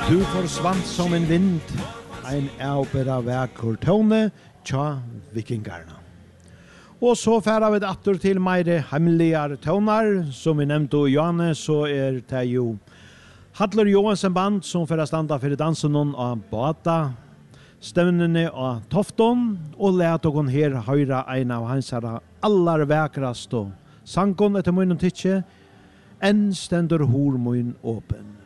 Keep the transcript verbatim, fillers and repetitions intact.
Du forsvant som en vind, ein avbera vakker tone, tja vikingarna. Og så færa vi atter til meire hemmeligare tonar, som vi nevnte i Johanne, så er det jo Hadler Johansen band som får standa for dansen av Bata, stevnene av Tofton, og let ogon her høyra ein av hans allar vekrast og sankon etter munnen tidsje, enn stendur hor mun åpen.